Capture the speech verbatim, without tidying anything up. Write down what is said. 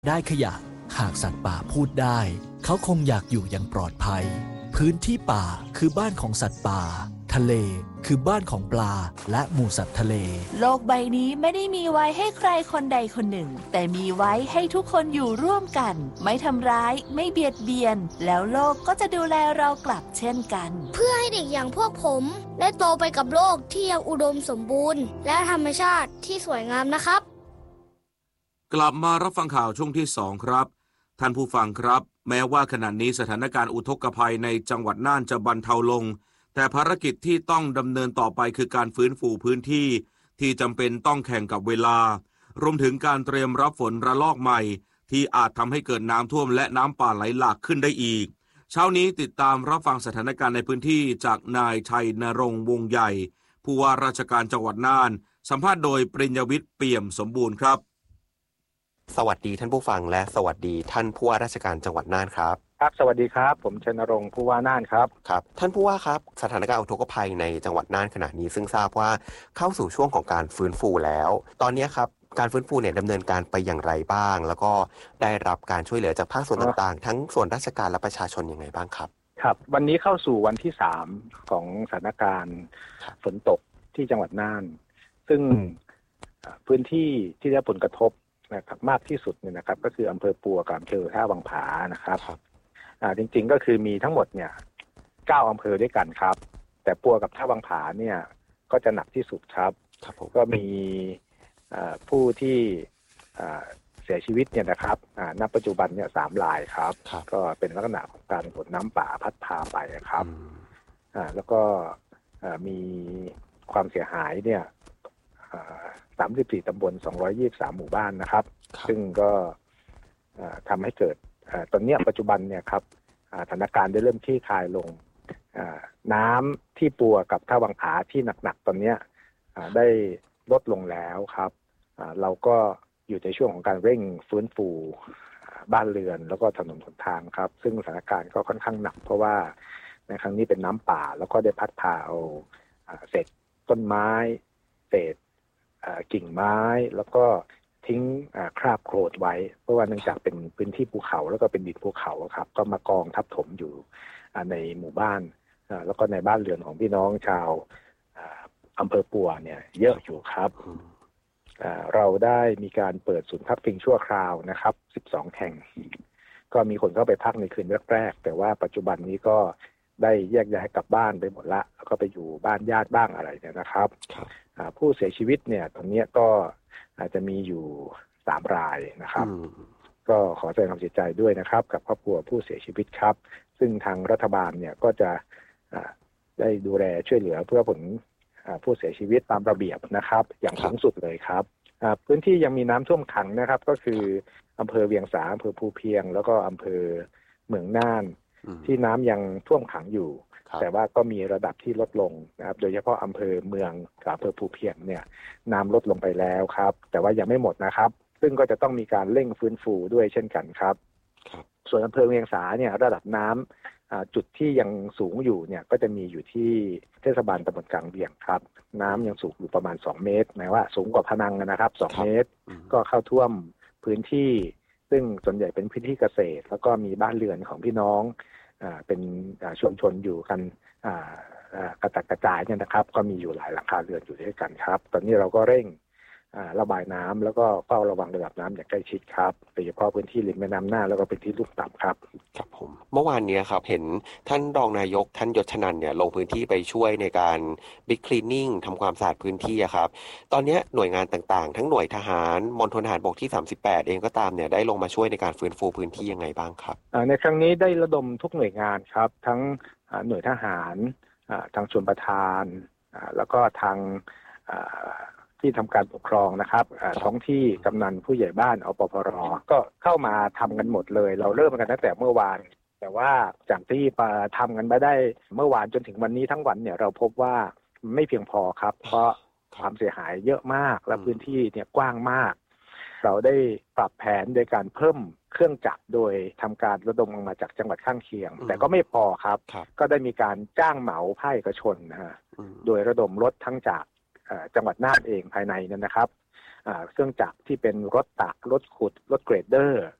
ได้ขยะหากสัตว์ป่าพูดได้เขาคงอยากอยู่อย่างปลอดภัยพื้นที่ป่าคือบ้านของสัตว์ป่าทะเลคือบ้านของปลาและหมู่สัตว์ทะเลโลกใบนี้ไม่ได้มีไว้ให้ใครคนใดคนหนึ่งแต่มีไว้ให้ทุกคนอยู่ร่วมกันไม่ทำร้ายไม่เบียดเบียนแล้วโลกก็จะดูแลเรากลับเช่นกันเพื่อให้เด็กอย่างพวกผมได้โตไปกับโลกที่ยังอุดมสมบูรณ์และธรรมชาติที่สวยงามนะครับกลับมารับฟังข่าวช่วงที่สองครับท่านผู้ฟังครับแม้ว่าขณะนี้สถานการณ์อุทกภัยในจังหวัดน่านจะบรรเทาลงแต่ภารกิจที่ต้องดำเนินต่อไปคือการฟื้นฟูพื้นที่ที่จำเป็นต้องแข่งกับเวลารวมถึงการเตรียมรับฝนระลอกใหม่ที่อาจทำให้เกิดน้ำท่วมและน้ำป่าไหลหลากขึ้นได้อีกเช้านี้ติดตามรับฟังสถานการณ์ในพื้นที่จากนายชัยนรงค์วงใหญ่ผู้ว่าราชการจังหวัดน่านสัมภาษณ์โดยปริญญวิทย์เปี่ยมสมบูรณ์ครับสวัสดีท่านผู้ฟังและสวัสดีท่านผู้ว่าราชการจังหวัดน่านครับครับสวัสดีครับผมชัยนรงค์ผู้ว่าน่านครับครับท่านผู้ว่าครับสถานการณ์อุทกภัยในจังหวัดน่านขณะนี้ซึ่งทราบว่าเข้าสู่ช่วงของการฟื้นฟูแล้วตอนนี้ครับการฟื้นฟูเนี่ยดำเนินการไปอย่างไรบ้างแล้วก็ได้รับการช่วยเหลือจากภาคส่วนต่างๆทั้งส่วนราชการและประชาชนยังไงบ้างครับครับวันนี้เข้าสู่วันที่สามของสถานการณ์ฝนตกที่จังหวัดน่านซึ่งพื้นที่ที่ได้ผลกระทบนะครับมากที่สุดเนี่ยนะครับก็คืออำเภอปัวกับอำเภอท่าวังผานะครับอ่าจริงๆก็คือมีทั้งหมดเนี่ยเก้าอำเภอด้วยกันครับแต่ปัวกับท่าวังผาเนี่ยก็จะหนักที่สุดครับก็มีผู้ที่เสียชีวิตเนี่ยนะครับณปัจจุบันเนี่ยสามรายครับก็เป็นลักษณะของการฝนน้ำป่าพัดพาไปครับแล้วก็มีความเสียหายเนี่ยสามสิบสี่ตำบลสองร้อยยี่สิบสามหมู่บ้านนะครับซึ่งก็ทำให้เกิดตอนนี้ปัจจุบันเนี่ยครับสถานการณ์ได้เริ่มคลี่คลายลงน้ำที่ปัวกับท่าวังผาที่หนักๆตอนนี้ได้ลดลงแล้วครับเราก็อยู่ในช่วงของการเร่งฟื้นฟูบ้านเรือนแล้วก็ถนนหนทางครับซึ่งสถานการณ์ก็ค่อนข้างหนักเพราะว่าในครั้งนี้เป็นน้ำป่าแล้วก็ได้พัดพาเอาเศษต้นไม้เศษกิ่งไม้แล้วก็ทิ้งคราบโคลนไว้เพราะว่าเนื่องจากเป็นพื้นที่ภูเขาแล้วก็เป็นดินภูเขาครับก็มากองทับถมอยู่ในหมู่บ้านแล้วก็ในบ้านเรือนของพี่น้องชาวอำเภอปัวเนี่ยเยอะอยู่ครับเราได้มีการเปิดศูนย์พักพิงชั่วคราวนะครับสิบสองแห่งก็มีคนเข้าไปพักในคืนแรกๆแต่ว่าปัจจุบันนี้ก็ได้แยกย้ายกลับบ้านไปหมดละแล้วก็ไปอยู่บ้านญาติบ้างอะไรเนี่ยนะครับผู้เสียชีวิตเนี่ยตอนนี้ก็อาจจะมีอยู่สามรายนะครับก็ขอแสดงความเสียใจด้วยนะครับกับครอบครัวผู้เสียชีวิตครับซึ่งทางรัฐบาลเนี่ยก็จะได้ดูแลช่วยเหลือเพื่อผลผู้เสียชีวิตตามระเบียบนะครับอย่างสูงสุดเลยครับพื้นที่ยังมีน้ำท่วมขังนะครับก็คืออำเภอเวียงสาอำเภอภูเพียงแล้วก็อำเภอเมืองน่านที่น้ำยังท่วมขังอยู่แต่ว่าก็มีระดับที่ลดลงนะครับโดยเฉพาะอำเภอเมืองกับอำเภอภูเพียงเนี่ยน้ำลดลงไปแล้วครับแต่ว่ายังไม่หมดนะครับซึ่งก็จะต้องมีการเร่งฟื้นฟูด้วยเช่นกันครับส่วนอำเภอเวียงสาเนี่ยระดับน้ำจุดที่ยังสูงอยู่เนี่ยก็จะมีอยู่ที่เทศบาลตำบลกลางเวียงครับน้ำยังสูงอยู่ประมาณสองเมตรหมายว่าสูงกว่าพนังนะครับสองเมตรก็เข้าท่วมพื้นที่ซึ่งส่วนใหญ่เป็นพื้นที่เกษตรแล้วก็มีบ้านเรือนของพี่น้องเป็นชุมชนอยู่กันกระจัดกระจายเนี่ยนะครับก็มีอยู่หลายหลังคาเรือนอยู่ด้วยกันครับตอนนี้เราก็เร่งระบายน้ำแล้วก็เฝ้าระวังระดับน้ำอย่างใกล้ชิดครับโดยเฉพาะพื้นที่ริมแม่น้ำน่านแล้วก็เป็นที่ลุ่มต่ำครับครับผมเมื่อวานนี้ครับเห็นท่านรองนายกท่านยศชนันท์เนี่ยลงพื้นที่ไปช่วยในการบิ๊กคลีนนิ่งทำความสะอาดพื้นที่ครับตอนนี้หน่วยงานต่างๆทั้งหน่วยทหารมณฑลทหารบกที่สามสิบแปดเองก็ตามเนี่ยได้ลงมาช่วยในการฟื้นฟูพื้นที่ยังไงบ้างครับในครั้งนี้ได้ระดมทุกหน่วยงานครับทั้งหน่วยทหารทางชลประทานแล้วก็ทางที่ทำการปกครองนะครับท้องที่กำนันผู้ใหญ่บ้านอปพรก็เข้ามาทำกันหมดเลยเราเริ่มกันตั้งแต่เมื่อวานแต่ว่าจากที่ทำกันมาได้เมื่อวานจนถึงวันนี้ทั้งวันเนี่ยเราพบว่าไม่เพียงพอครับเพราะความเสียหายเยอะมากและพื้นที่เนี่ยกว้างมากเราได้ปรับแผนโดยการเพิ่มเครื่องจักรโดยทำการระดมออกมาจากจังหวัดข้างเคียงแต่ก็ไม่พอครับก็ได้มีการจ้างเหมาภาคเอกชนนะฮะโดยระดมรถทั้งจากจังหวัดน่านเองภายในนั้นนะครับเครื่องจักรที่เป็นรถตักรถขุดรถเกรดเดอร์